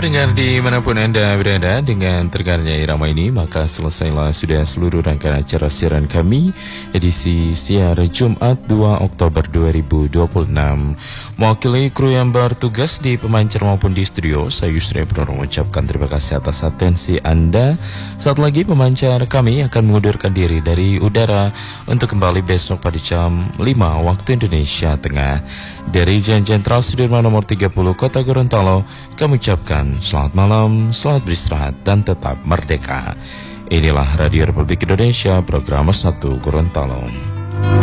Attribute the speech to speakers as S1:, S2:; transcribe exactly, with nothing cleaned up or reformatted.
S1: pendengar dimanapun Anda berada, dengan terdengarnya irama ini, maka selesailah sudah seluruh rangkaian acara siaran kami edisi siar Jumat dua Oktober dua ribu dua puluh enam. Mewakili kru yang bertugas di pemancar maupun di studio, saya Yusri Abdul mengucapkan terima kasih atas atensi Anda. Saat lagi pemancar kami akan mengundurkan diri dari udara untuk kembali besok pada jam lima waktu Indonesia Tengah. Dari Jalan Jenderal Sudirman nomor tiga puluh Kota Gorontalo, kami ucapkan selamat malam, selamat beristirahat, dan tetap merdeka. Inilah Radio Republik Indonesia, program satu Gorontalo.